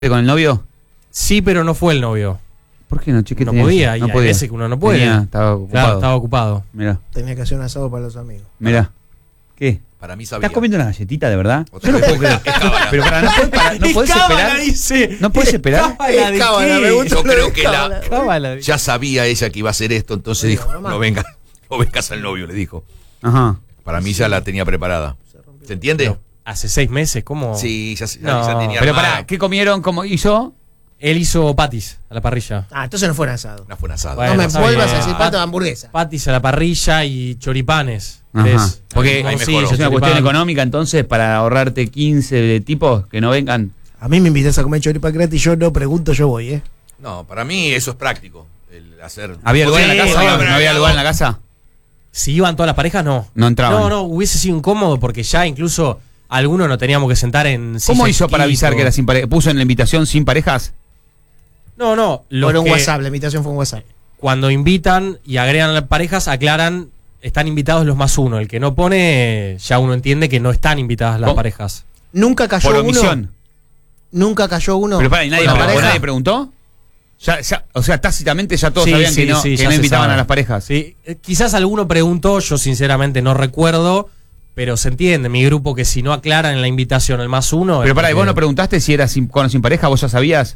con el novio? Sí, pero no fue el novio. ¿Por qué no, che? ¿Qué No tenía? podía, y No hay podía. veces que uno no puede. Estaba ocupado. Claro, estaba ocupado. Mirá, Tenía que hacer un asado para los amigos. mirá. ¿Qué? Para mí sabía. ¿Estás comiendo una galletita de verdad? Otra Yo no vez. puedo creer. Es cábala. Pero para, ¿no podés esperar? Dice. ¿No podés esperar? ¿Cábala de Cábala, qué? me gusta. Yo creo que Cábala. Cábala. ya sabía ella que iba a hacer esto, entonces Oye, dijo, mamá. no vengas al novio, le dijo. Ajá. Para mí ya la tenía preparada. ¿Se entiende? Pero hace 6 meses, ¿cómo? Sí, ya No. tenía Pero armada. pará, ¿qué comieron? ¿Cómo hizo? Él hizo patis a la parrilla. Ah, entonces no fue un asado. Una buena asada. Bueno, no me está vuelvas bien. a decir pato de hamburguesa. Patis a la parrilla y choripanes. Ajá. ¿Ves? Porque Ahí es mejoró. una cuestión choripán. económica, entonces, para ahorrarte 15 de tipos que no vengan. A mí me invitas a comer choripán gratis, yo no pregunto, yo voy, ¿eh? No, para mí eso es práctico. El hacer. ¿Había lugar en la Sí, casa? sí, ¿No había lugar en la casa? Si iban todas las parejas, no. No entraban. No, hubiese sido incómodo porque ya incluso algunos nos teníamos que sentar en ¿Cómo sillas hizo para avisar chiquitos. que era sin parejas? ¿Puso en la invitación sin parejas? No, Por un que WhatsApp, la invitación fue un WhatsApp. cuando invitan y agregan las parejas, aclaran, están invitados los más uno. El que no pone, ya uno entiende que no están invitadas las ¿Cómo? parejas. Nunca cayó Por uno. omisión. Nunca cayó uno. Pero para, ¿y nadie, con la ¿o pareja? nadie preguntó? Ya, o sea, tácitamente ya todos Sí, sabían sí, que no, sí, que ya no se invitaban sabe. a las parejas. Sí, quizás alguno preguntó, yo sinceramente no recuerdo, pero se entiende, mi grupo, que si no aclaran en la invitación el más uno... Pero es para, ¿y vos porque- no preguntaste si era con o sin pareja? ¿Vos ya sabías?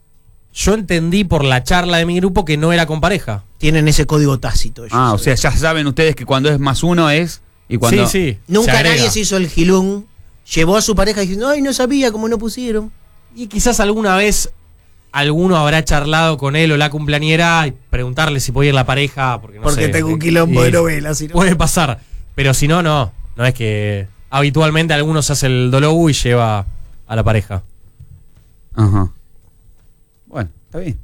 Yo entendí por la charla de mi grupo que no era con pareja. Tienen ese código tácito. ellos. Ah, o sea, ya saben ustedes que cuando es más uno es... Y cuando... Sí, sí. Nunca se agrega. nadie se hizo el gilún. Llevó a su pareja y dijo, ay, no sabía cómo no pusieron. Y quizás alguna vez alguno habrá charlado con él o la cumpleañera y preguntarle si podía ir la pareja. Porque, no Porque sé, tengo un quilombo y de novelas. Si no. Puede pasar. Pero si no, no. No es que habitualmente algunos hace el dolobu y lleva a la pareja. Ajá. Bueno, está bien.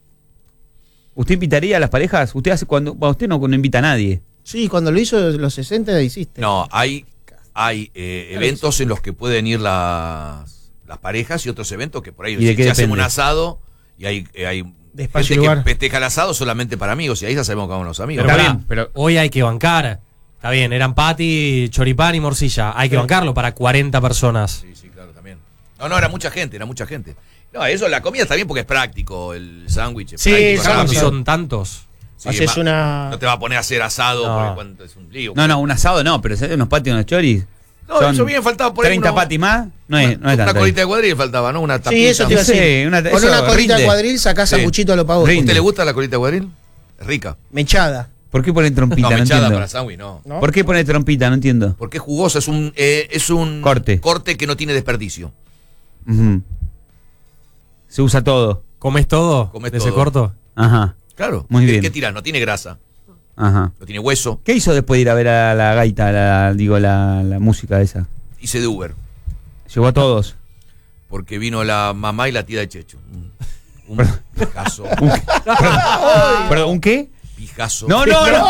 ¿Usted invitaría a las parejas? Usted hace cuando usted no invita a nadie. Sí, cuando lo hizo los 60 hiciste. No, hay eventos en los que pueden ir las parejas y otros eventos que por ahí ¿Y de qué se hacen depende? un asado y hay De espacio y gente que lugar. festeja el asado solamente para amigos y ahí ya sabemos que vamos los amigos. Pero Está pará, bien, pero- hoy hay que bancar. Está bien, eran pati, choripán y morcilla. Hay que bancarlo para 40 personas. Sí, claro, también. No, era mucha gente. No, eso, la comida está bien porque es práctico, el sándwich es Sí, práctico, el Son, sándwich. rápido. son tantos. Sí, Haces una... No te va a poner a hacer asado No. porque cuando es un lío. No, un asado no, pero unos patios, unos choris. No, son eso bien faltaba por ahí 30 uno- patis más, no es Una tanto. colita de cuadril faltaba, ¿no? Una tapita. Sí, eso te iba a Sí, decir. una- Con eso una colita de rinde. cuadril sacás Sí. sanguchito a lo pavos. ¿A Rinde. usted le gusta la colita de cuadril? Es rica. Mechada. ¿Por qué ponen trompita? No, No, mechada entiendo. para sándwich, no. ¿No? ¿Por qué ponen trompita? No entiendo. Porque es jugosa, es un Corte. que no tiene desperdicio. Ujú. Se usa todo. ¿Comes todo Comes de ese todo. corto? Ajá, Claro. Muy bien. ¿Qué tirás? No tiene grasa, ajá. no tiene hueso. ¿Qué hizo después de ir a ver a la gaita, la música esa? Hice de Uber. Llegó a todos. Porque vino la mamá y la tía de Checho. Un pijazo. ¿Perdón, un qué? Pijazo. No.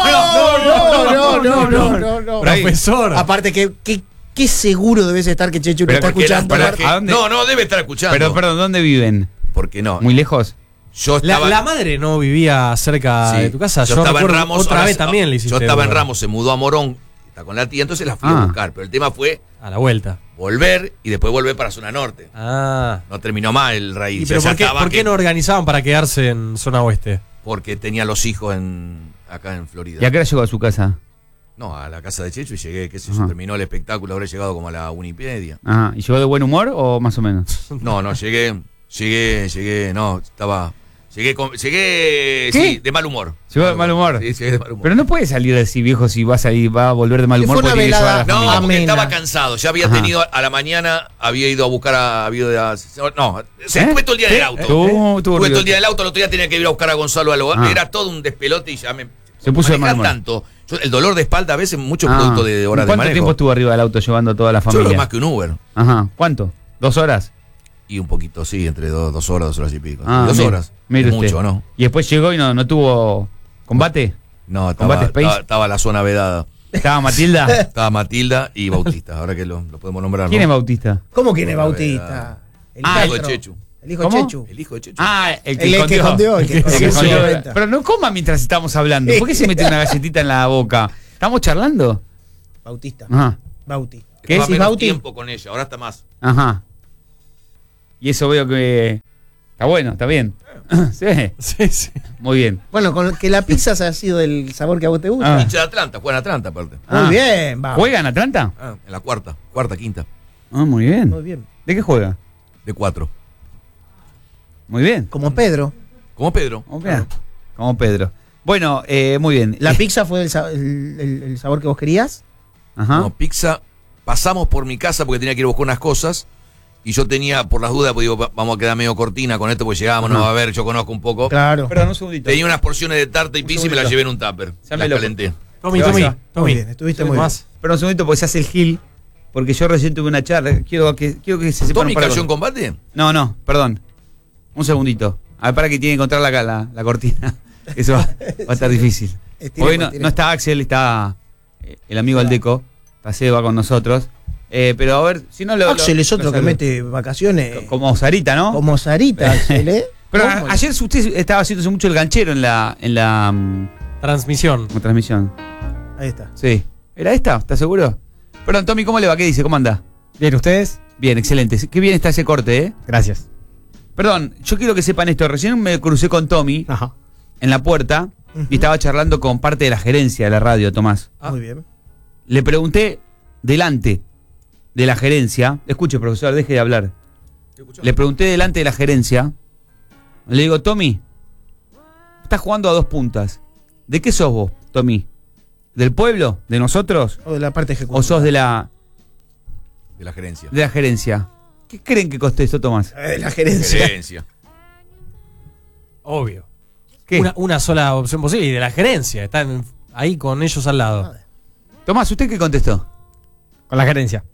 Profesor. Aparte, qué seguro debes estar que Chechu lo Pero está porque escuchando. era- aparte. ¿a dónde? No, debe estar escuchando. Pero, perdón, ¿dónde viven? Porque no. ¿Muy lejos? Yo estaba. La madre no vivía cerca Sí. de tu casa. Yo estaba en recuerdo Ramos. otra ahora vez se- también le hiciste. Yo estaba en Uber. Ramos, se mudó a Morón. Está con la tía, entonces la fui Ah. a buscar. Pero el tema fue A la vuelta. volver y después volver para zona norte. Ah. No terminó mal el raíz. ¿Y pero Ya por qué, estaba por qué que- no organizaban para quedarse en zona oeste? Porque tenía los hijos acá en Florida. ¿Y a qué hora llegó a su casa? No, a la casa de Checho y llegué, qué sé yo, Ajá. terminó el espectáculo, habré llegado como a la Unipedia. Ajá. ¿Y llegó de buen humor o más o menos? No, llegué, no, llegué, ¿Qué? sí, de mal humor. Llegó de mal humor. Sí, llegué de mal humor. Pero no puede salir así, viejo, si va a volver de mal Que humor fue una porque tiene que llevar a la velada- familia. No, porque Amena. estaba cansado, ya había Ajá. tenido, a la mañana había ido a buscar se ¿Eh? estuve todo el día en el auto. Estuvo Estuve todo el ruido. día en el auto, el otro día tenía que ir a buscar a Gonzalo al hogar, Ah. era todo un despelote y ya Se puso de mal manejar humor. tanto. El dolor de espalda a veces mucho Ah. producto de horas de ¿Cuánto manejo. tiempo estuvo arriba del auto llevando a toda la Yo creo familia? que más que un Uber. Ajá. ¿Cuánto? ¿2 horas? Y un poquito, sí, entre 2 horas, 2 horas y pico. Ah, 2 mire, horas. mire Es usted. mucho, ¿no? Y después llegó y no tuvo combate. No, ¿Combate Space? estaba la zona vedada. Estaba Matilda. Estaba Matilda y Bautista, ahora que lo podemos nombrar. ¿Quién ¿no? es Bautista? ¿Cómo quién es Bautista? El Ah, hijo de Castro. Chechu. El hijo ¿Cómo? de Chechu. El hijo de Checho. Ah, el que El que escondió. escondió, el que El que escondió. escondió. Sí, sí. Pero no coma mientras estamos hablando. ¿Por qué se mete una galletita en la boca? ¿Estamos charlando? Bautista. Ajá. Bauti. ¿Qué Estaba decís, menos Bauti? tiempo con ella, ahora está más. Ajá. Y eso veo que está bueno, está bien. Sí, Sí, sí. muy bien. Bueno, con que la pizza ha sido del sabor que a vos te gusta. Hincha de Atlanta, juega en Atlanta aparte. Muy bien, vamos. ¿Juega en Atlanta? En la cuarta, quinta, Ah, muy bien. Muy bien. ¿De qué juega? de 4. Muy bien. Como Pedro. Como Pedro. Como Pedro. Como Pedro. Bueno, muy bien. ¿La pizza fue el sabor que vos querías? Ajá. No, pizza. Pasamos por mi casa porque tenía que ir a buscar unas cosas. Y yo tenía, por las dudas, pues digo, vamos a quedar medio cortina con esto, porque llegábamos, no va a ver, yo conozco un poco. Claro. Perdón, un segundito. Tenía unas porciones de tarta y Un pizza y me las segundito. llevé en un tupper. Ya Las me lo- calenté. Tommy, ¿Qué Tommy, pasa? Tommy. Muy bien, estuviste muy bien. Más. Perdón un segundito porque se hace el gil. Porque yo recién tuve una charla. Quiero que se sepan ¿Tommy un par de cayó en cosas. combate? No, perdón. Un segundito. A ver, para que tiene que encontrar la cortina. Eso va a estar difícil. Estiremos, Hoy no estiremos. está Axel, está el amigo Aldeco. Está Seba con nosotros. Pero a ver, si no lo. Axel es otro lo que saludo. mete vacaciones. Como Sarita, ¿no? Como Sarita, Axel, ¿eh? Pero ¿Cómo? ayer usted estaba haciéndose mucho el ganchero en la Transmisión. transmisión. Ahí está. Sí. ¿Era esta? ¿Estás seguro? Perdón, Tommy, ¿cómo le va? ¿Qué dice? ¿Cómo anda? Bien, ¿ustedes? Bien, excelente. Qué bien está ese corte, ¿eh? Gracias. Perdón, yo quiero que sepan esto. Recién me crucé con Tommy Ajá. en la puerta Ujú. y estaba charlando con parte de la gerencia de la radio, Tomás. Muy bien. Le pregunté delante de la gerencia. Escuche, profesor, deje de hablar. Le pregunté delante de la gerencia. Le digo, Tommy, estás jugando a 2 puntas. ¿De qué sos vos, Tommy? ¿Del pueblo? ¿De nosotros? O de la parte ejecutiva. ¿O sos de la gerencia. gerencia? ¿Qué creen que costó esto, Tomás? De la gerencia. Gerencia. Obvio. ¿Qué? Una sola opción posible. Y de la gerencia. Están ahí con ellos al lado. Tomás, ¿usted qué contestó? Con la gerencia.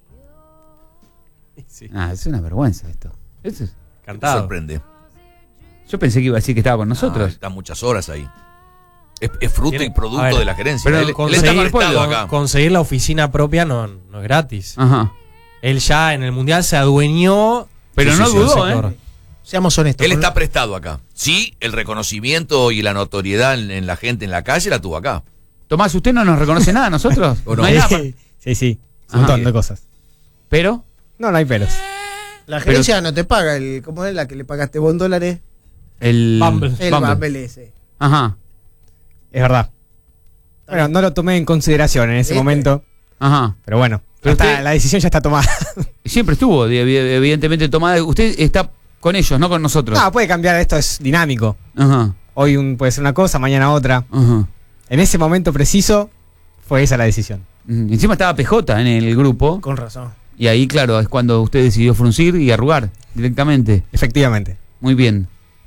Sí. Ah, es una vergüenza esto. Esto es- Me Cantado. sorprende. Yo pensé que iba a decir que estaba con nosotros. Está muchas horas ahí. Es fruto Tiene- y producto a ver, de la gerencia. pero Él está conseguir, conectado acá. conseguir la oficina propia no es gratis. Ajá. Él ya en el mundial se adueñó. Pero Sí, no sí, dudó, del ¿eh? sector. Seamos honestos. Él con- está prestado acá. Sí, el reconocimiento y la notoriedad en la gente en la calle la tuvo acá. Tomás, ¿usted no nos reconoce nada a nosotros? ¿O no? No hay nada. Sí, sí. Ajá. Un montón de cosas. Pero, No, no hay pelos. La gerencia no te paga el. ¿Cómo es la que le pagaste vos en dólares? el. Bumble. El Bumble. Bumble ese. Ajá, Es verdad. Bueno, no lo tomé en consideración en ese ¿Viste? momento. ajá. Pero bueno, Pero ya está, usted- la decisión ya está tomada. Siempre estuvo, evidentemente, tomada. Usted está con ellos, no con nosotros. No, puede cambiar, esto es dinámico. Ajá, Hoy puede ser una cosa, mañana otra. ajá. En ese momento preciso fue esa la decisión. Encima estaba PJ en el grupo. Con razón. Y ahí, claro, es cuando usted decidió fruncir y arrugar directamente. Efectivamente. Muy bien.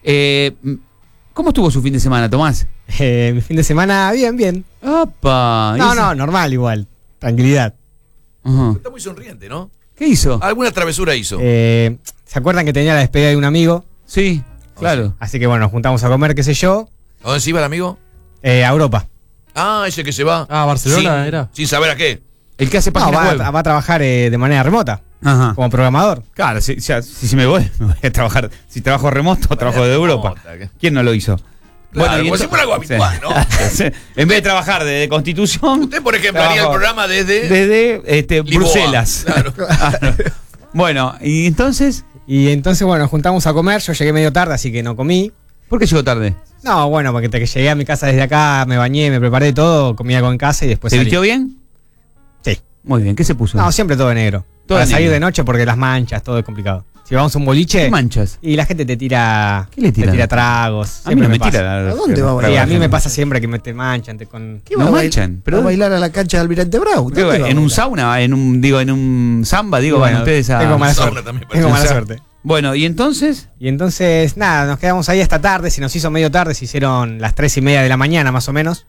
¿Cómo estuvo su fin de semana, Tomás? Mi fin de semana, bien, bien. ¡Opa! No, ¿Y no, normal igual. Tranquilidad. Ajá. Está muy sonriente, ¿no? ¿Qué hizo? Alguna travesura hizo. ¿Se acuerdan que tenía la despedida de un amigo? Sí, claro. Así que bueno, nos juntamos a comer, qué sé yo, ¿A dónde se iba el amigo? a Europa. Ah, ese que se va. Ah, Barcelona Sin- era. Sin saber a qué. El que hace No, páginas web. va a trabajar de manera remota, Ajá. como programador. Claro, si me voy a trabajar. Si trabajo remoto, trabajo de Europa. ¿Quién no lo hizo? Claro, y como si entonces- fuera algo habitual, ¿no? Sí. En vez de trabajar de Constitución, Usted, por ejemplo, haría el trabajo programa desde desde Lisboa. Bruselas. Claro. Claro. Bueno, y entonces, Y entonces, bueno, nos juntamos a comer, yo llegué medio tarde, así que no comí. ¿por qué llegó tarde? No, bueno, porque que llegué a mi casa desde acá, me bañé, me preparé todo, comí algo en casa y después ¿Se salí. vistió bien? Sí. Muy bien, ¿qué se puso? No, siempre todo de negro. Todo Para de salir negro. de noche porque las manchas, todo es complicado. Si vamos a un boliche ¿Qué manchas? y la gente te tira, ¿Qué le tiran? te tira tragos. A mí no me pasa. tira. ¿A dónde va a Sí, bailar? a mí me pasa siempre que me te manchan con... ¿Qué No va a manchan, pero- ¿Va a bailar a la cancha de Almirante Brown? ¿Qué va? ¿En un sauna? ¿En un samba? Digo, Bueno, van ustedes a... tengo mala Sauna suerte. también Tengo mala parece. suerte. Bueno, y entonces, Y entonces, nada, nos quedamos ahí hasta tarde, se nos hizo medio tarde, se hicieron las 3:30 de la mañana más o menos.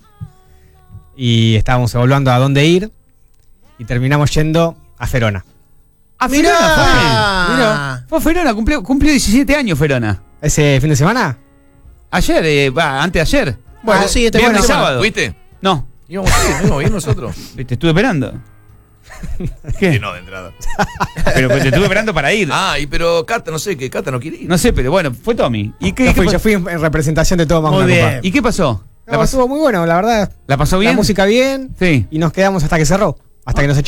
Y estábamos evaluando a dónde ir y terminamos yendo a Ferona. a ¡Mirá! Ferona fue. Mirá, fue Ferona, cumplió 17 años Ferona. ¿Ese fin de semana? Ayer, antes de ayer. Bueno, sí, este viernes fin de y semana. sábado. ¿Fuiste? No, Íbamos a ir nosotros. te estuve esperando. Sí, ¿Qué? no, de entrada. Pero te estuve esperando para ir. Ah, pero Cata, no sé, que Cata no quiere ir. No sé, pero bueno, fue Tommy. ¿Y qué, Yo fui en representación de todo Muy bien. ¿Y qué pasó? Estuvo muy bueno, la verdad. ¿La pasó bien? La música bien Sí. y nos quedamos hasta que cerró, hasta que nos echaron.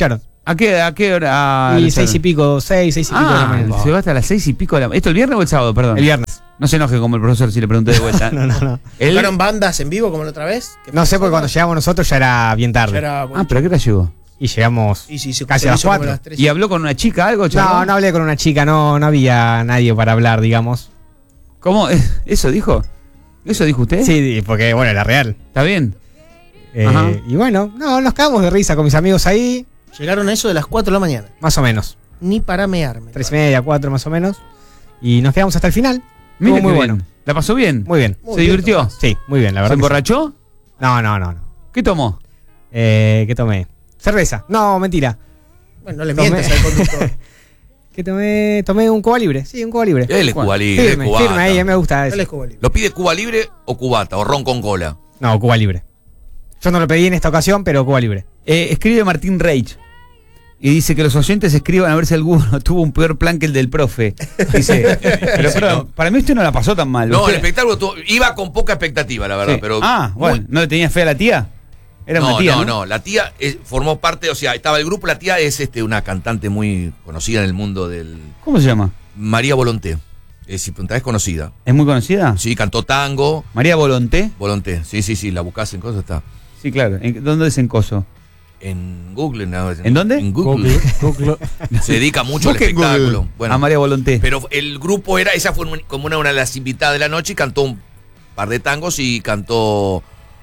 ¿A qué hora? Y 6 y pico de la mañana. Se va hasta las 6 y pico de la mañana. ¿Esto el viernes o el sábado, perdón? El viernes. No se enoje como el profesor si le pregunté de vuelta. No. ¿Tocaron bandas en vivo como la otra vez? No sé, porque cuando llegamos nosotros ya era bien tarde. ¿Pero a qué hora llegó? Y llegamos Y sí, casi a las 4. ¿Y habló con una chica algo, charló? No hablé con una chica, no había nadie para hablar, digamos. ¿Cómo? ¿Eso dijo? ¿Eso dijo usted? Sí, porque bueno, era real. ¿Está bien? Ajá. Y bueno, nos cagamos de risa con mis amigos ahí, Llegaron a eso de las 4 de la mañana. más o menos. Ni para mearme. 3:30, 4 más o menos. Y nos quedamos hasta el final. Mire Estuvo muy qué bien. bueno. ¿La pasó bien? Muy bien. Muy ¿Se bien, divirtió? Tomás. Sí, muy bien, la ¿Se verdad. que emborrachó? sí. No. ¿Qué tomó? ¿Qué tomé? Cerveza. No, mentira. Bueno, no le mientes al conductor. ¿Qué tomé? Tomé un Cuba Libre. Sí, un Cuba Libre. Él es Cuba Libre, Firme, cubata. firme ahí, me gusta eso. Él es Cuba Libre. ¿Lo pide Cuba Libre o cubata? ¿O ron con cola? No, Cuba Libre. Yo no lo pedí en esta ocasión, pero Cuba Libre. Escribe Martín Reich y dice que los oyentes escriban a ver si alguno tuvo un peor plan que el del profe. Dice, pero para mí usted no la pasó tan mal. No, Usted- el espectáculo iba con poca expectativa, la verdad. Sí. Pero Bueno, ¿no le tenía fe a la tía? Era una tía, ¿no? La tía formó parte, o sea, estaba el grupo. La tía es una cantante muy conocida en el mundo del. ¿Cómo se llama? María Volonté. Si preguntás, es conocida. ¿Es muy conocida? Sí, cantó tango. María Volonté. Volonté. Sí, la buscás en cosas, está. Sí, claro. ¿Dónde es en Coso? En Google. No, ¿En dónde? En Google. Se dedica mucho al Busque en espectáculo. Google. Bueno, A María Volonté. pero el grupo ella fue como una de las invitadas de la noche y cantó un par de tangos y cantó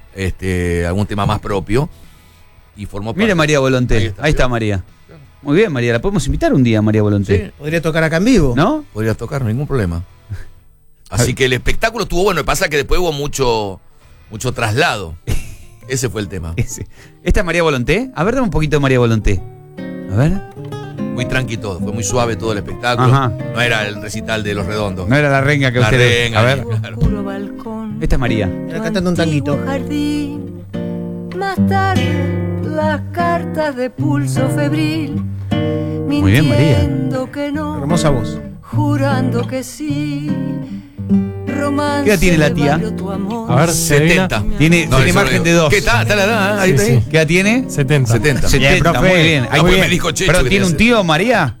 algún tema más propio. Y formó parte. Mire María Volonté. Ahí está María. Muy bien, María. La podemos invitar un día, María Volonté. Sí. Podría tocar acá en vivo. ¿No? Podrías tocar, ningún problema. Así que el espectáculo estuvo bueno. Lo que pasa es que después hubo mucho traslado. Ese fue el tema. ¿Esta es María Volonté? A ver, dame un poquito de María Volonté. A ver. Muy tranqui todo. Fue muy suave todo el espectáculo. Ajá. No era el recital de Los Redondos. No era la renga que La usted... renga, A ver. claro. Esta es María. Era cantando un tanguito. Jardín. Más tarde, las cartas de pulso febril. Muy bien, María. Mintiendo que no, Hermosa voz. jurando que sí. Romance ¿Qué edad tiene la del tía? barrio, tu amor. A ver, se adivina. 70. Tiene eso margen lo de digo. 2. ¿Qué tal? Ahí Sí, está. sí. ¿Qué edad tiene? 70. 70. 70, profe. muy bien. Ah, pues me dijo Checho ¿Pero que tiene un tenía tío, María?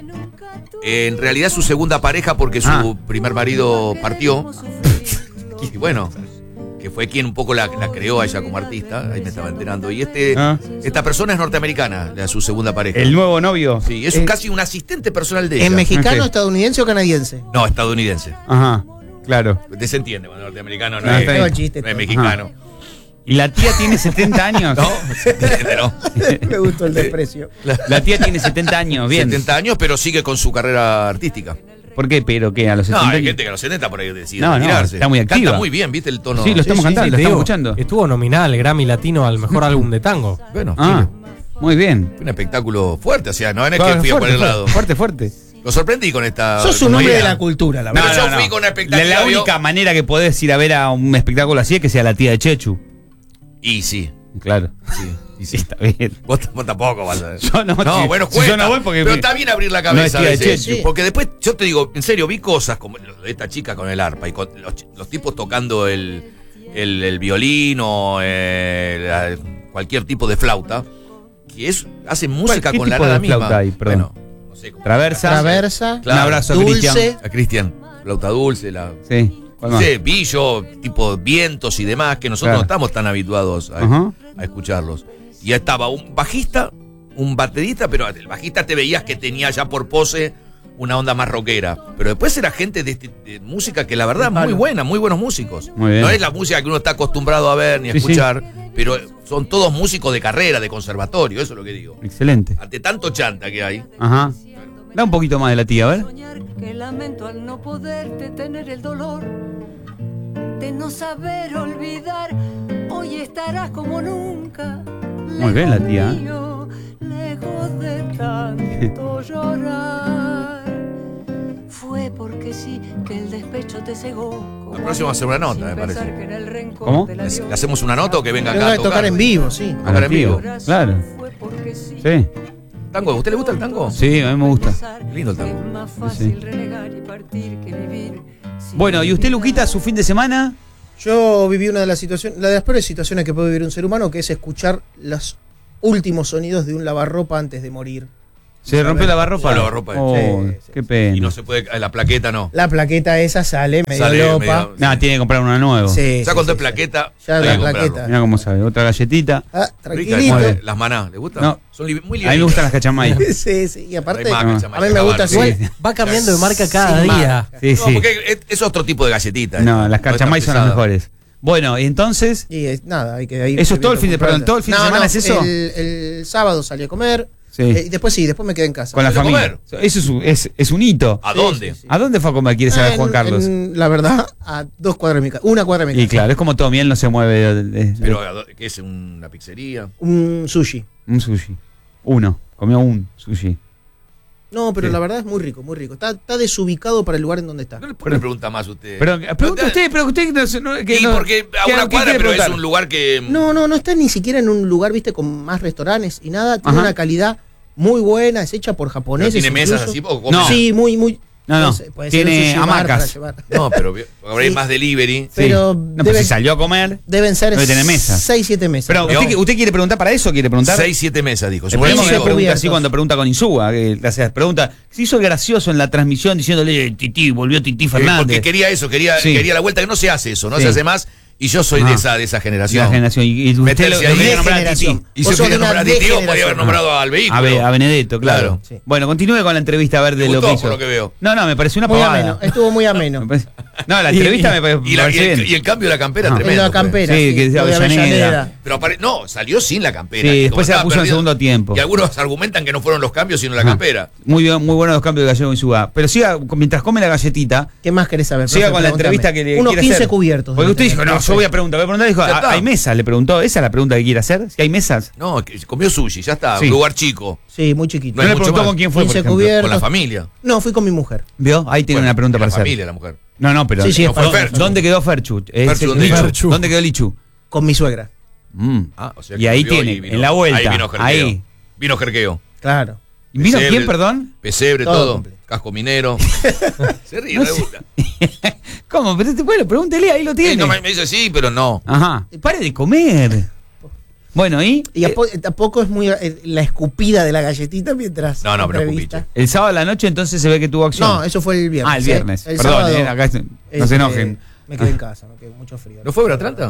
En realidad su segunda pareja porque su primer marido partió. Y bueno, que fue quien un poco la creó a ella como artista. Ahí me estaba enterando. Y esta persona es norteamericana, su segunda pareja. ¿El nuevo novio? Sí, es casi un asistente personal de ella. ¿Es mexicano, Ok. estadounidense o canadiense? No, estadounidense. Ajá, claro. Se entiende, cuando norteamericano no, Ah, es, está bien. Todo chiste, no es todo. mexicano. ¿Y la tía tiene 70 años? No, se entiende, ¿no? Me gustó el desprecio. La tía tiene 70 años, bien. 70 años, pero sigue con su carrera artística. ¿Por qué? ¿Pero qué? ¿A los 70 No, hay años? gente que a los 70 por ahí decide No, no, retirarse. está muy activa. Canta muy bien, ¿viste el tono? Sí, lo estamos cantando, lo te estamos digo, escuchando. Estuvo nominada al Grammy Latino al mejor álbum de tango. Bueno, Ah, muy bien. fue un espectáculo fuerte, o sea, no es que Claro, fui a fuerte, poner lado. fuerte. Lo sorprendí con esta. Sos un hombre María. de la cultura, la Pero verdad. yo fui con una expectativa. La única manera que podés ir a ver a un espectáculo así es que sea la tía de Chechu. Y sí. Claro. Sí, y Sí, sí. está bien. Vos tampoco vas a ver. Yo no, No, sí. bueno, Si cuesta. yo no voy porque pero está bien abrir la no es cabeza tía a de veces. Chechu. Porque después, yo te digo, en serio, vi cosas como lo de esta chica con el arpa y con los tipos tocando el violín o cualquier tipo de flauta, que hacen música ¿Qué con la tipo de nada misma. flauta hay? Perdón. Bueno, no sé cómo. Traversa. Claro. Un abrazo a Dulce. Cristian. A Cristian, flauta dulce, Sí. ¿Cuál más? sí, billo, tipo vientos y demás, que nosotros Claro. no estamos tan habituados Ajá. a escucharlos. Y ya estaba un bajista, un baterista, pero el bajista te veías que tenía ya por pose una onda más rockera. Pero después era gente de música que la verdad muy buena, muy buenos músicos. Muy bien. No es la música que uno está acostumbrado a ver ni a Sí, escuchar, pero son todos músicos de carrera, de conservatorio, eso es lo que digo. Excelente. Ante tanto chanta que hay. Ajá. Da un poquito más de la tía, a ver. Soñar que lamento al no poderte tener el dolor de no saber olvidar. Hoy estarás como nunca. Muy bien la tía, ¿eh? Mío, lejos de tanto llorar. Fue porque sí que el despecho te cegó. La próxima va a ser una nota, me parece. ¿Cómo? ¿Le hacemos una nota o que venga acá Tengo a que tocar? tocar en vivo, sí. A la Tocar en vivo. tía. Claro. Sí. ¿Tango? ¿A usted le gusta el tango? Sí, a mí me gusta. Lindo el tango. Es más Sí. fácil renegar y partir que vivir. Bueno, ¿y usted, Luquita, su fin de semana? Yo viví una de las situaciones, la de las peores situaciones que puede vivir un ser humano, que es escuchar las últimos sonidos de un lavarropa antes de morir. ¿Se rompió la lavarropa? Sí, lavarropa. Oh, Sí, qué pena. Y no se puede, la plaqueta no. La plaqueta esa sale medio Sale lopa. medio- Nada, tiene que comprar una nueva. Sí, Ya sí, cuando sí, es plaqueta, Ya hay la que comprarlo. plaqueta. Mira cómo sabe. Otra galletita. Ah, Rica, tranquilito. las maná, ¿le gusta? No. Son muy A mí me gustan las cachamay. Sí, sí. Y aparte, Hay más a cachamay, mí me gusta acabar, así. sí. Va cambiando de marca cada Sin día. marca. Sí, No, sí. porque es otro tipo de galletita. No, esta. las cachamay es son tan las pesada. mejores. Bueno, y entonces, Y nada, hay que ir. ¿Eso es todo el fin de- perdón, todo el fin de semana es eso? El sábado salí a comer. Sí. Y después me quedé en casa. con la ¿Salió a familia. Eso es un hito. ¿A Sí, dónde? sí, sí. ¿A dónde fue a comer? ¿Quiere saber Juan Carlos? La verdad, a 2 cuadras de mi casa. 1 cuadra de mi Y casa. claro, es como todo, él no se mueve Pero, ¿qué es? ¿Una pizzería? Un sushi. un sushi. Comió un sushi. No, pero Sí. la verdad es muy rico, muy rico. Está desubicado para el lugar en donde está. ¿No le pregunta más usted? Pero pregunta usted, pero usted que Y no- porque a ¿qué- una qué cuadra, quiere pero es preguntar? un lugar que... No está ni siquiera en un lugar, viste, con más restaurantes y nada. Tiene Ajá. una calidad muy buena, es hecha por ¿Pero japoneses. tiene mesas incluso. así? ¿O come? No. Sí, muy. No. sé, puede ser Tiene un sushi bar hamacas. para llevar. No, pero ahora hay Sí. más delivery. Pero Sí. No, pero si salió a comer. deben ser debe tener mesas. 6, 7 mesas. Pero ¿Vio? usted quiere preguntar para eso, quiere preguntar. 6, 7 mesas, dijo. Le ponemos Sí, que sí, pregunta así cubiertos. cuando pregunta con Insúa, que le hace pregunta. Se hizo el gracioso en la transmisión diciéndole Tití, volvió Tití Fernández. Porque quería eso, quería la vuelta, que no se hace eso, no Sí. se hace más. Y yo soy de esa De generación. la generación. Y usted Meterse lo ahí. quería De nombrar a Tití. generación. Y Vos se sos de quería una nombrar a Tití, podía haber degeneración. nombrado al vehículo. A Benedetto, claro. Claro. Sí. Bueno, continúe con la entrevista a ver de Me lo gustó, que hizo. por lo que veo. No, me pareció una Muy pavada. ameno, estuvo muy ameno. Me parece- No, la entrevista me parece Y el cambio de la campera, Ah. tremendo. En la fue. campera. Sí, que decía lo de Avellaneda. Pero no, salió sin la campera. Sí, Y después como se la estaba puso en el segundo tiempo. Y algunos argumentan que no fueron los cambios, sino la Ajá. campera. Muy bien, muy buenos los cambios de Gallego Insúa. Pero siga, mientras come la galletita, ¿Qué más querés saber? siga profe? con la Pregúntame. entrevista que le Unos quiere 15 hacer. cubiertos. Porque usted debe dijo, tener, no, yo voy a preguntar. Dijo, Ya está. ¿hay mesas? Le preguntó. ¿Esa es la pregunta que quiere hacer? ¿Si hay mesas? No, que comió sushi, ya está. Sí. Un lugar chico. Sí, muy chiquito. No, hay le mucho preguntó más. con quién fue, por 15 ejemplo. cubiertos. Con la familia. No, fui con mi mujer. ¿Vio? Ahí tiene Bueno, una pregunta la para hacer. familia, la mujer. No, pero Sí, sí, es no fue para- Ferchu. ¿dónde quedó Ferchu? Ferchu, ¿dónde Lichu. quedó? ¿Dónde quedó Lichu? Con mi suegra. Ah, o sea Y que ahí volvió tiene, vino. en la vuelta, Ahí vino Jerqueo. ahí. Vino Jerqueo. Claro. ¿Vino Pesebre, quién, perdón? Pesebre, Todo todo. completo. Casco minero. Se ríe, No le sé. gusta. ¿Cómo? Pero bueno, pregúntele, ahí lo Sí, tiene. no, me dice sí, pero no. Ajá. Pare de comer. Bueno, ¿y? Y tampoco es muy la escupida de la galletita mientras. No, no, pero entrevista. escupiste. El sábado a la noche entonces se ve que tuvo acción. No, eso fue el viernes. Ah, el viernes. El Perdón, sábado, acá no se enojen. Me quedé en casa, me quedé mucho frío. ¿No fue a ver Atlanta?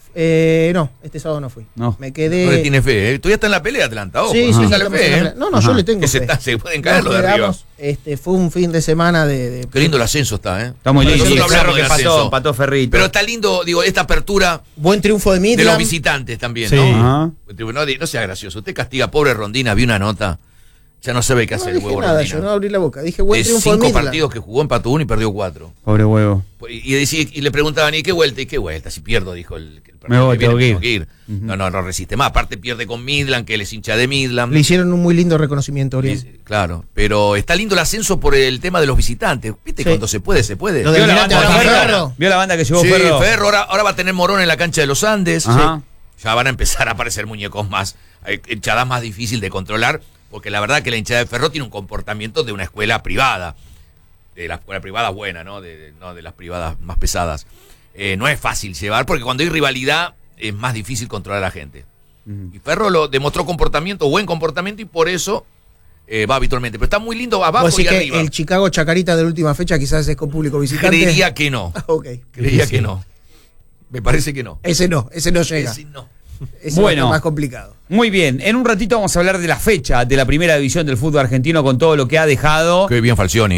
No, este sábado no fui. No. Me quedé. No le tiene fe, ¿eh? Todavía está en la pelea Atlanta, ojo. Sí, no sí, sale sí, fe, ¿eh? No, Ajá. yo le tengo Que fe. se pueden caer los de arriba. quedamos, fue un fin de semana de Qué lindo el ascenso está, ¿eh? Está muy lindo. Nosotros Y el hablamos Ferro que del ascenso. empató Ferrito. Pero está lindo, digo, esta apertura buen triunfo de de los Midland. visitantes también, Sí. ¿no? Ajá. No sea gracioso. Usted castiga, pobre Rondina, vi una nota. Ya no sabe qué No hacer el dije huevo nada, Rondina. yo no abrí la boca. Dije buen De triunfo de 5 Midland. partidos que jugó, empató 1 y perdió 4. Pobre huevo. Y le preguntaban, ¿y qué vuelta? ¿Y qué vuelta? Si pierdo, dijo el partido Me voy, que viene, tengo que tengo que ir. No resiste más. Aparte pierde con Midland, que él es hincha de Midland. Le hicieron un muy lindo reconocimiento, Orión. Claro, pero está lindo el ascenso por el tema de los visitantes. ¿Viste? Sí. Cuando se puede, se puede. Lo de ¿Vio la Almirante banda, Ferro. Ferro? ¿Vio la banda que llevó Sí, Ferro? Ferro ahora va a tener Morón en la cancha de los Andes. Ajá. Sí. Ya van a empezar a aparecer muñecos más, hinchadas más difícil de controlar, porque la verdad que la hinchada de Ferro tiene un comportamiento de una escuela privada. De la escuela privada buena, ¿no? No de las privadas más pesadas. No es fácil llevar, porque cuando hay rivalidad es más difícil controlar a la gente. Y Ferro lo demostró buen comportamiento, y por eso va habitualmente. Pero está muy lindo abajo Vos y decís que arriba. el Chicago Chacarita de la última fecha quizás es con público visitante. Creería que no. Ok. Creería que no. Me parece que no. Ese no llega. Ese no. Ese Bueno. es más complicado. Muy bien, en un ratito vamos a hablar de la fecha de la primera división del fútbol argentino con todo lo que ha dejado. Qué bien Falcioni,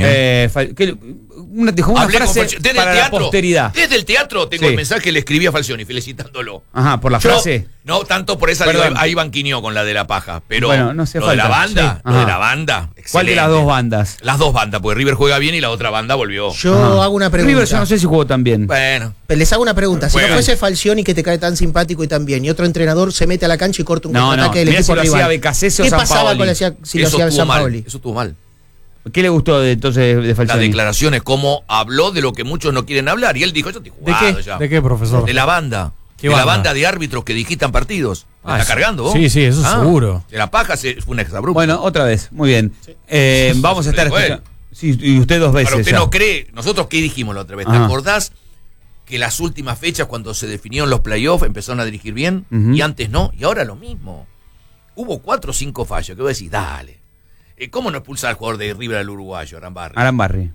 Dejó una Hablé con frase Falcioni. Desde para el la teatro. posteridad. Desde el teatro tengo Sí. el mensaje que le escribí a Falcioni felicitándolo. Ajá, por la Yo, frase. no tanto por esa, Perdón. ahí banquiñó con la de la paja, pero Bueno, no hace lo de la falta. banda, Sí. lo de Ajá. la banda, ¿Cuál de excelente. las dos bandas? Las dos bandas, porque River juega bien y la otra banda volvió. Yo Ajá. hago una pregunta. River yo no sé si jugó tan bien. Bueno, Les hago una pregunta. Si Juegan. no fuese Falcioni que te cae tan simpático y tan bien, y otro entrenador se mete a la cancha y corta un No, contraataque del mirá equipo si lo rival. hacía Becasese o ¿Qué Sampaoli. pasaba con si lo eso hacía estuvo San mal. Paoli? Eso estuvo mal. ¿Qué le gustó entonces de Las Falcioni? declaraciones, cómo habló de lo que muchos no quieren hablar. Y él dijo, yo estoy ¿De jugado qué? ya. ¿De qué, profesor? De la banda. ¿Qué de la banda? banda de árbitros que digitan partidos. ¿La Ah, está sí. cargando vos? Sí, sí, eso seguro. De la paja fue un exabrupto. Bueno, otra vez, muy bien. Vamos a estar Bueno. escuchando. Sí, y usted dos veces. Ahora, usted ya. no cree, nosotros qué dijimos la otra vez, ¿te Ajá. acordás que las últimas fechas cuando se definieron los playoffs empezaron a dirigir bien Ujú. y antes no? Y ahora lo mismo. hubo 4 o 5 fallos que vos decís, dale. ¿Cómo no expulsar al jugador de River al uruguayo, Arambarri? Arambarri.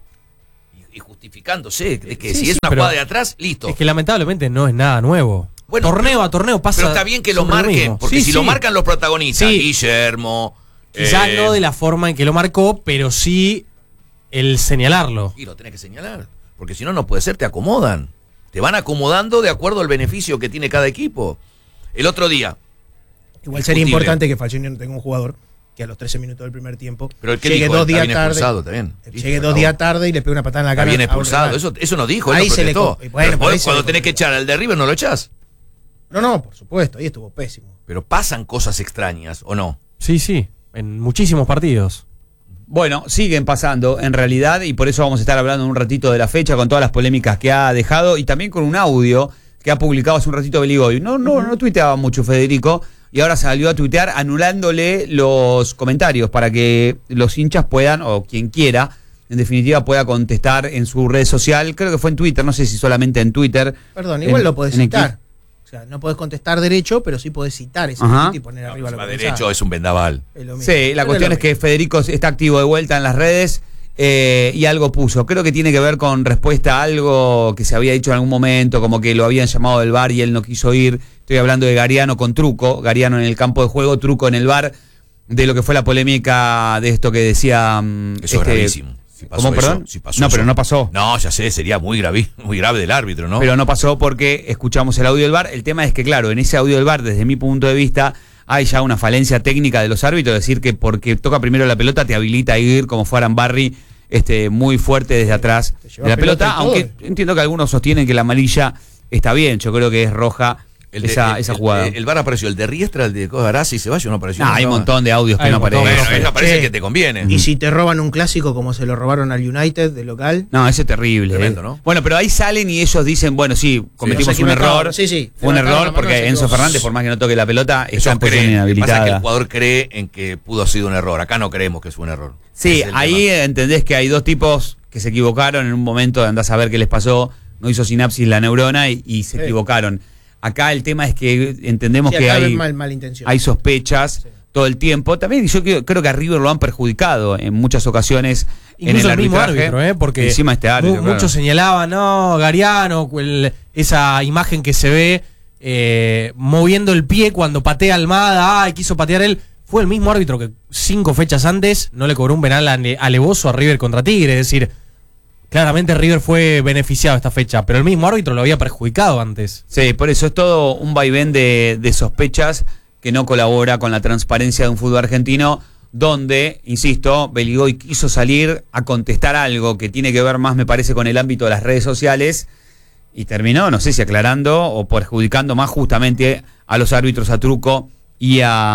Y justificándose de que Sí, si es sí, una pero jugada de atrás, listo. Es que lamentablemente no es nada nuevo. Bueno, torneo a torneo pasa. Pero está bien que lo siempre marquen, mismo. porque Sí, si sí. lo marcan los protagonistas, Sí. Guillermo. Quizás no de la forma en que lo marcó, pero sí el señalarlo. Y lo tenés que señalar. Porque si no, no puede ser, te acomodan. Te van acomodando de acuerdo al beneficio que tiene cada equipo. El otro día. Igual sería discutible. importante que Falcioni no tenga un jugador que a los 13 minutos del primer tiempo Pero el que llegue dijo, 2 está días bien tarde. expulsado, está bien. Listo, Llegue se 2 acabó. días tarde y le pegue una patada en la Está cara. bien a un expulsado. rival. Eso no dijo, él Ahí lo se le protestó. bueno, Pero por vos, ahí se cuando le tenés que echar al de River no lo echás. No, por supuesto, ahí estuvo pésimo. Pero pasan cosas extrañas, ¿o no? Sí, sí. En muchísimos partidos. Bueno, siguen pasando en realidad y por eso vamos a estar hablando un ratito de la fecha con todas las polémicas que ha dejado y también con un audio que ha publicado hace un ratito Beligoy. No tuiteaba mucho Federico y ahora salió a tuitear anulándole los comentarios para que los hinchas puedan, o quien quiera, en definitiva pueda contestar en su red social. Creo que fue en Twitter, no sé si solamente en Twitter. Perdón, igual lo podés en citar. X. O sea, no podés contestar derecho, pero sí podés citar ese Ajá. tweet y poner arriba lo que Va pensás. derecho, es un vendaval. Es lo mismo. Sí, la Pero cuestión lo es que mismo. Federico está activo de vuelta en las redes y algo puso. Creo que tiene que ver con respuesta a algo que se había dicho en algún momento, como que lo habían llamado del VAR y él no quiso ir. Estoy hablando de Gariano con Truco, Gariano en el campo de juego, Truco en el VAR, de lo que fue la polémica de esto que decía... Eso es gravísimo. Si pasó ¿Cómo, eso, perdón? si pasó No, eso. pero no pasó. No, ya sé, sería muy grave del árbitro, ¿no? Pero no pasó porque escuchamos el audio del VAR. El tema es que, claro, en ese audio del VAR, desde mi punto de vista, hay ya una falencia técnica de los árbitros, decir que porque toca primero la pelota te habilita a ir como fue Arambarri, muy fuerte desde atrás lleva de la pelota, pelota y todo. aunque entiendo que algunos sostienen que la amarilla está bien, yo creo que es roja esa jugada. El VAR apareció, el de Riestra, el de Cogarazzi y Ceballos no apareció. Hay un montón de audios que Hay no un montón. aparecen. Bueno, eso parece Sí. que te conviene. Y si te roban un clásico como se lo robaron al United de local. No, eso es terrible. Tremendo, ¿no? Bueno, pero ahí salen y ellos dicen, bueno, sí, cometimos se un equivocaron. error. Sí, sí. Fue un Levantaron error la mano, porque se Enzo equivocó. Fernández, por más que no toque la pelota, está Ellos en posición creen, pasa que el inhabilitada. jugador cree en que pudo haber sido un error. Acá no creemos que es un error. Sí, Ese es el ahí tema. entendés que hay dos tipos que se equivocaron en un momento, andás a ver qué les pasó, no hizo sinapsis la neurona y se Sí. equivocaron. Acá el tema es que entendemos Sí, que acá hay, mal intención. hay sospechas todo el tiempo. También yo creo que a River lo han perjudicado en muchas ocasiones Incluso en el el mismo arbitraje. árbitro, porque encima este árbitro, claro. muchos señalaban, no, Gariano, esa imagen que se ve moviendo el pie cuando patea Almada, quiso patear él. Fue el mismo árbitro que 5 fechas antes no le cobró un penal alevoso a River contra Tigre. Es decir, claramente River fue beneficiado esta fecha, pero el mismo árbitro lo había perjudicado antes. Sí, por eso es todo un vaivén de sospechas que no colabora con la transparencia de un fútbol argentino, donde, insisto, Beligoy quiso salir a contestar algo que tiene que ver más, me parece, con el ámbito de las redes sociales y terminó, no sé si aclarando o perjudicando más justamente a los árbitros, a Truco y a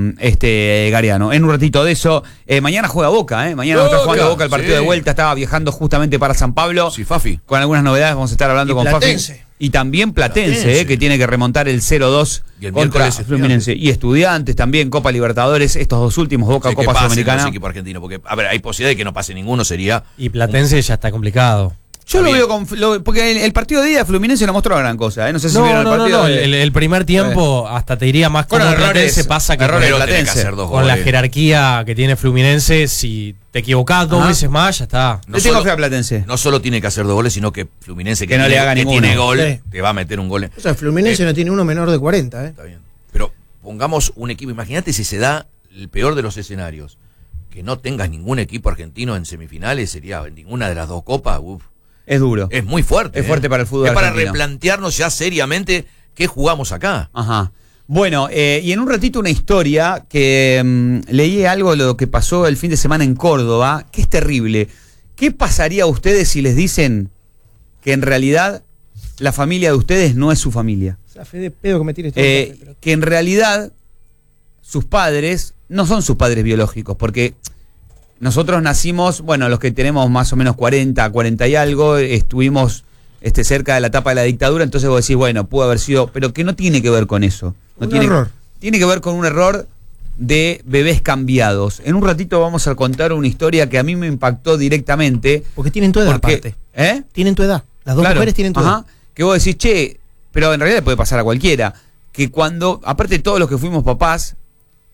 Gariano. En un ratito de eso, mañana juega Boca, mañana está jugando Boca el partido sí. de vuelta, estaba viajando justamente para San Pablo. Sí, Fafi. Con algunas novedades vamos a estar hablando Y con Platense. Fafi. Y también Platense, Platense. Que tiene que remontar el 0-2 Y el contra miércoles Fluminense. Y Estudiantes también, Copa Libertadores, estos dos últimos, Boca, Sí, que Copa pasen Sudamericana. los equipos argentinos, porque, a ver, hay posibilidad de que no pase ninguno, sería... Y Platense ya está complicado. Yo Está lo bien. veo porque el partido de día de Fluminense no mostró gran cosa. No sé si vieron el partido. El primer tiempo, hasta te diría más como Fueron Platense errores, pasa que errores Pero de tenés que Platense. hacer 2 con la goles. jerarquía que tiene Fluminense, si te equivocás 2 Ajá. veces más, ya está. No Le tengo solo- fe a Platense. No solo tiene que hacer 2 goles, sino que Fluminense Que no le haga ninguno. tiene gol, Sí. te va a meter un gol. O sea, Fluminense no tiene uno menor de 40, ¿eh? Está bien. Pero pongamos un equipo, imagínate si se da el peor de los escenarios, que no tengas ningún equipo argentino en semifinales, sería en ninguna de las 2 copas, Es duro. es muy fuerte. Es fuerte para el fútbol Es para argentino. replantearnos ya seriamente qué jugamos acá. Ajá. Bueno, y en un ratito una historia que leí algo de lo que pasó el fin de semana en Córdoba, que es terrible. ¿Qué pasaría a ustedes si les dicen que en realidad la familia de ustedes no es su familia? O sea, fe de pedo que me tires todo el café, pero- Que en realidad sus padres no son sus padres biológicos, porque nosotros nacimos, bueno, los que tenemos más o menos 40 y algo, estuvimos cerca de la etapa de la dictadura, entonces vos decís, bueno, pudo haber sido, pero que no tiene que ver con eso. No Un tiene, error. Tiene que ver con un error de bebés cambiados. En un ratito vamos a contar una historia que a mí me impactó directamente. Porque tienen tu edad, Porque, aparte. ¿eh? Tienen tu edad. Las dos Claro, mujeres tienen tu ajá, edad. que vos decís, che, pero en realidad le puede pasar a cualquiera. Que cuando, aparte de todos los que fuimos papás,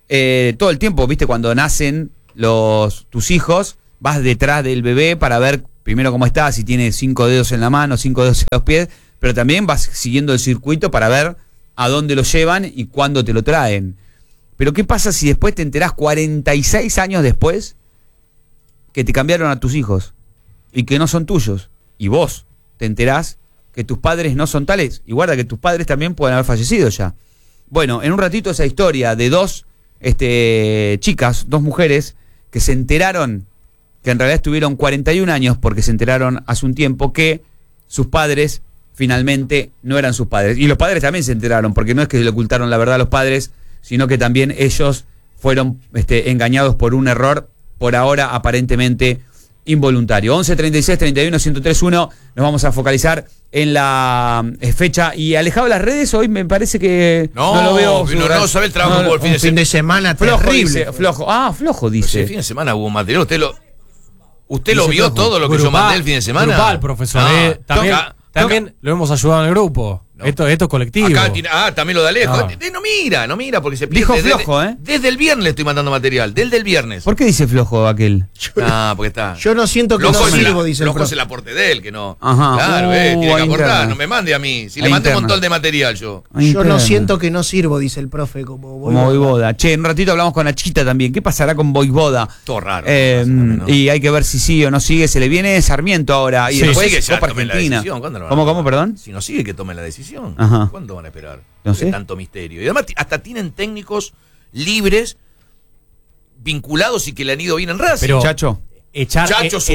todo el tiempo, viste, cuando nacen tus hijos, vas detrás del bebé para ver primero cómo está, si tiene 5 dedos en la mano, 5 dedos en los pies, pero también vas siguiendo el circuito para ver a dónde lo llevan y cuándo te lo traen. Pero ¿qué pasa si después te enterás 46 años después que te cambiaron a tus hijos y que no son tuyos? Y vos te enterás que tus padres no son tales. Y guarda que tus padres también pueden haber fallecido ya. Bueno, en un ratito esa historia de dos chicas, dos mujeres, que se enteraron, que en realidad estuvieron 41 años porque se enteraron hace un tiempo que sus padres finalmente no eran sus padres. Y los padres también se enteraron, porque no es que le ocultaron la verdad a los padres, sino que también ellos fueron engañados por un error, por ahora aparentemente involuntario. 11 36 31 1031, nos vamos a focalizar en la fecha. Y alejado de las redes, hoy me parece que no lo veo. No sabe el trabajo por el fin de semana flojo, terrible. dice, flojo. Flojo, dice. El fin de semana hubo material. ¿Usted lo vio flojo. todo lo que yo mandé el fin de semana? Grupal, profesor. También lo hemos ayudado en el grupo. No. Esto es colectivo. Acá también lo de Alejo. No mira, porque se dijo flojo, Desde el viernes le estoy mandando material, desde el viernes. ¿Por qué dice flojo aquel? Porque está. Yo no siento que no sirvo, dice el flojo profe. es el aporte de él, que no. Ajá. Claro, tiene que aportar, interna. no me mande a mí. Si le mandé un montón de material yo. Yo no siento que no sirvo, dice el profe, como Voivoda. Che, en un ratito hablamos con Achita también. ¿Qué pasará con Voivoda? Todo raro. ¿No? Y hay que ver si sigue o no sigue. Se le viene Sarmiento ahora. Y si después sigue, Copa Argentina. ¿Cómo, perdón? Si no sigue, que tome la decisión. Ajá. ¿Cuándo van a esperar? No sé. Tanto misterio. Y además hasta tienen técnicos libres, vinculados y que le han ido bien en Racing. Pero Chacho. Echar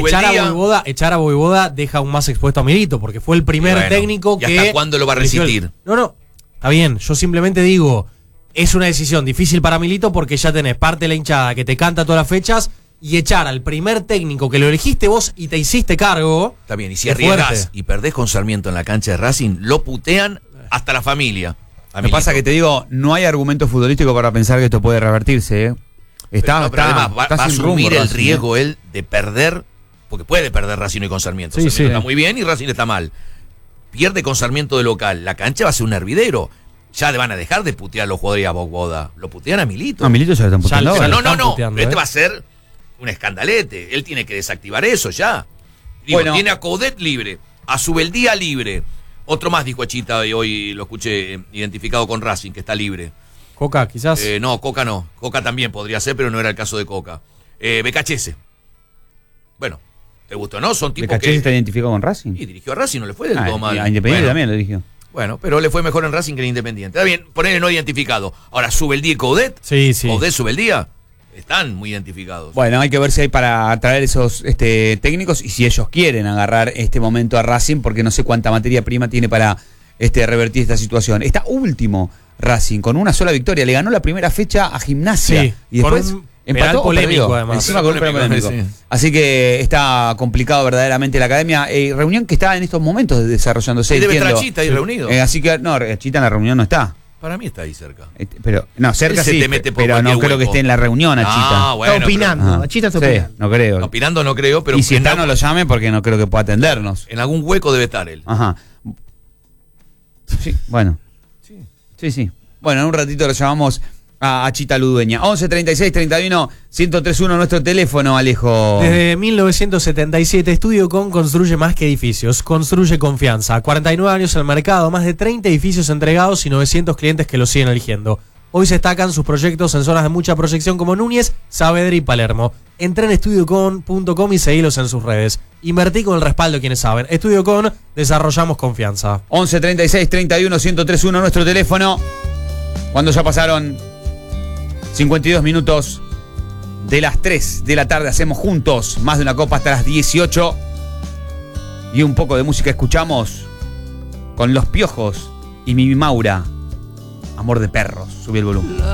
a Voivoda deja aún más expuesto a Milito, porque fue el primer técnico ¿y que... hasta cuándo lo va a resistir? No, está bien, yo simplemente digo, es una decisión difícil para Milito porque ya tenés parte de la hinchada que te canta todas las fechas, y echar al primer técnico que lo elegiste vos y te hiciste cargo... Está bien, y si arriesgás y perdés con Sarmiento en la cancha de Racing, lo putean hasta la familia. Me pasa que te digo, no hay argumento futbolístico para pensar que esto puede revertirse, Pero además va a asumir el Racing, riesgo él de perder, porque puede perder Racing y con Sarmiento. Sí, Sarmiento está muy bien y Racing está mal. Pierde con Sarmiento de local, la cancha va a ser un hervidero. Ya le van a dejar de putear a los jugadores a Voivoda. Lo putean a Milito. A Milito ya lo están puteando ahora. No, puteando, pero este va a ser un escandalete. Él tiene que desactivar eso ya. Digo, tiene a Coudet libre, a Subeldía libre. Otro más, dijo Achita, y hoy lo escuché identificado con Racing, que está libre. Coca, quizás. No, Coca no. Coca también podría ser, pero no era el caso de Coca. Becachese. Bueno, ¿te gustó o no? Son tipos ¿Becachese está identificado con Racing? Y dirigió a Racing, no le fue del todo mal. A Independiente también lo dirigió. Bueno, pero le fue mejor en Racing que en Independiente. Está bien, ponele no identificado. Ahora, Subeldía y Coudet. Sí. Coudet, Subeldía, están muy identificados. Bueno, hay que ver si hay para traer esos técnicos y si ellos quieren agarrar este momento a Racing, porque no sé cuánta materia prima tiene para revertir esta situación. Está último Racing con una sola victoria. Le ganó la primera fecha a Gimnasia y después empató polémico, además. Encima con un penal polémico. Sí. Así que está complicado verdaderamente la academia. Reunión que está en estos momentos desarrollándose. Debe estar Achita ahí reunido. Así que no, Achita en la reunión no está. Para mí está ahí cerca. Pero no, cerca sí, pero no creo que esté en la reunión, Achita. Bueno, está opinando. Achita está opinando. No creo. Opinando no creo, pero... Y si está, no lo llame porque no creo que pueda atendernos. En algún hueco debe estar él. Ajá. Sí, bueno. Sí. Bueno, en un ratito lo llamamos a Achita Ludueña. 11 36 31 1031 nuestro teléfono, Alejo. Desde 1977, Estudio Con construye más que edificios, construye confianza. 49 años en el mercado, más de 30 edificios entregados y 900 clientes que lo siguen eligiendo. Hoy se destacan sus proyectos en zonas de mucha proyección como Núñez, Saavedra y Palermo. Entrá en estudiocon.com y seguilos en sus redes. Invertí con el respaldo de quienes saben. Estudio Con, desarrollamos confianza. 11 36 31 1031 nuestro teléfono. Cuando ya pasaron 52 minutos de las 3 de la tarde, hacemos juntos más de una copa hasta las 18. Y un poco de música escuchamos con Los Piojos y Mimi Maura. Amor de perros. Subí el volumen.